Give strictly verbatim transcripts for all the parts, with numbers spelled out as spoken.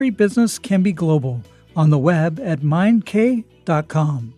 Every business can be global on the web at mind k dot com.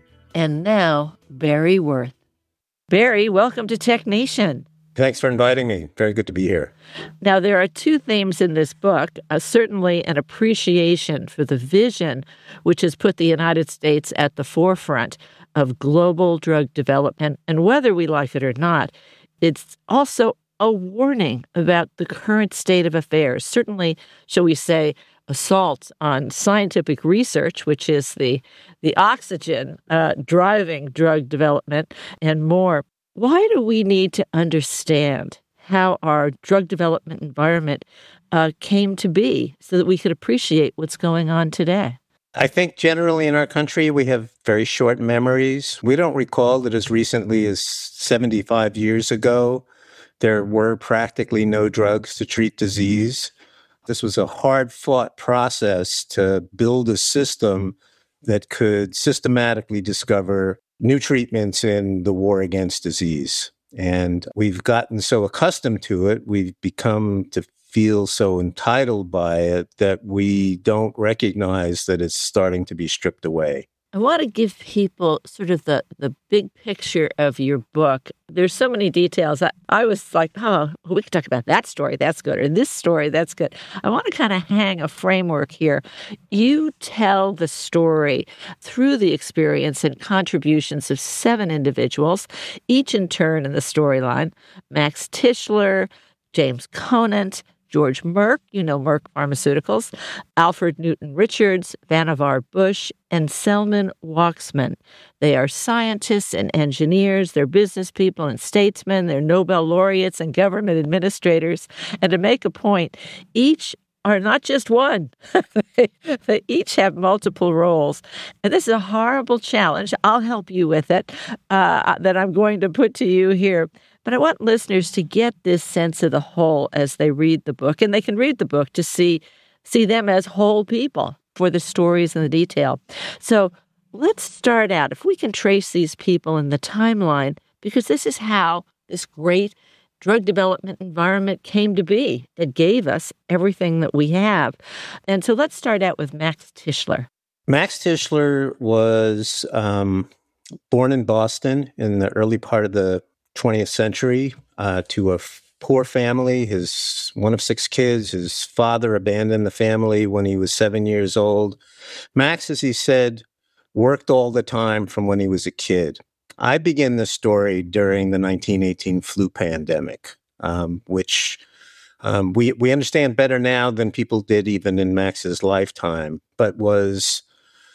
And now, Barry Worth. Barry, welcome to Tech Nation. Thanks for inviting me. Very good to be here. Now, there are two themes in this book, uh, certainly an appreciation for the vision which has put the United States at the forefront of global drug development. And whether we like it or not, it's also a warning about the current state of affairs. Certainly, shall we say, assault on scientific research, which is the, the oxygen uh, driving drug development, and more. Why do we need to understand how our drug development environment uh, came to be so that we could appreciate what's going on today? I think generally in our country, we have very short memories. We don't recall that as recently as seventy-five years ago, there were practically no drugs to treat disease. This was a hard-fought process to build a system that could systematically discover new treatments in the war against disease. And we've gotten so accustomed to it, we've become to feel so entitled by it that we don't recognize that it's starting to be stripped away. I want to give people sort of the, the big picture of your book. There's so many details. I, I was like, oh, we could talk about that story. That's good. Or this story. That's good. I want to kind of hang a framework here. You tell the story through the experience and contributions of seven individuals, each in turn in the storyline. Max Tishler, James Conant, George Merck, you know Merck Pharmaceuticals, Alfred Newton Richards, Vannevar Bush, and Selman Waksman. They are scientists and engineers, they're business people and statesmen, they're Nobel laureates and government administrators. And to make a point, each are not just one. they, they each have multiple roles. And this is a horrible challenge. I'll help you with it, uh, that I'm going to put to you here. But I want listeners to get this sense of the whole as they read the book. And they can read the book to see, see them as whole people for the stories and the detail. So let's start out. If we can trace these people in the timeline, because this is how this great drug development environment came to be. It gave us everything that we have. And so let's start out with Max Tishler. Max Tishler was um, born in Boston in the early part of the twentieth century uh, to a f- poor family. His one of six kids. His father abandoned the family when he was seven years old. Max, as he said, worked all the time from when he was a kid. I begin the story during the nineteen eighteen flu pandemic, um, which um, we we understand better now than people did even in Max's lifetime, but was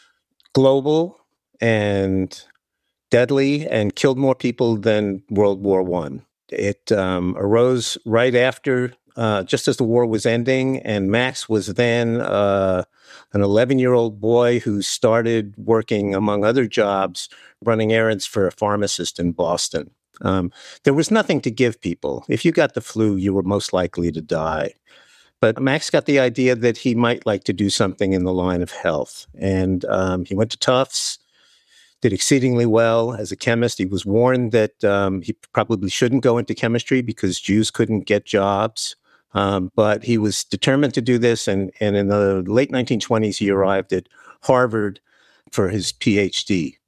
global and deadly and killed more people than World War One. It um, arose right after, uh, just as the war was ending, and Max was then uh, an eleven-year-old boy who started working, among other jobs, running errands for a pharmacist in Boston. Um, there was nothing to give people. If you got the flu, you were most likely to die. But Max got the idea that he might like to do something in the line of health. And um, he went to Tufts, did exceedingly well as a chemist. He was warned that um, he probably shouldn't go into chemistry because Jews couldn't get jobs. Um, but he was determined to do this. And, and in the late nineteen twenties, he arrived at Harvard for his P H D.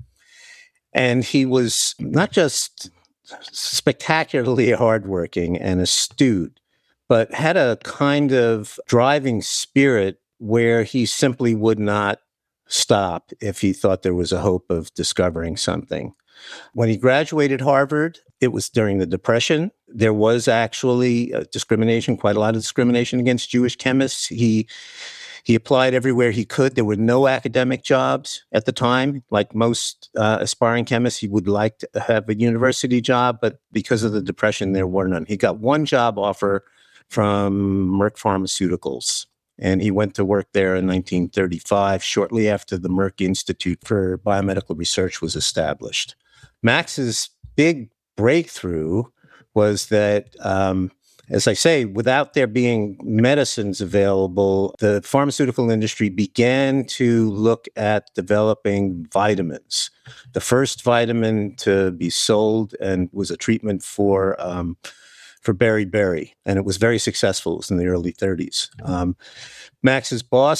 And he was not just spectacularly hardworking and astute, but had a kind of driving spirit where he simply would not stop if he thought there was a hope of discovering something. When he graduated Harvard, it was during the Depression. There was actually uh, discrimination, quite a lot of discrimination against Jewish chemists. He he applied everywhere he could. There were no academic jobs at the time. Like most uh, aspiring chemists, he would like to have a university job, but because of the Depression, there were none. He got one job offer from Merck Pharmaceuticals, and he went to work there in nineteen thirty-five, shortly after the Merck Institute for Biomedical Research was established. Max's big breakthrough was that, um, as I say, without there being medicines available, the pharmaceutical industry began to look at developing vitamins. The first vitamin to be sold and was a treatment for um, for Berry Berry, and it was very successful. It was in the early thirties. Um, Max's boss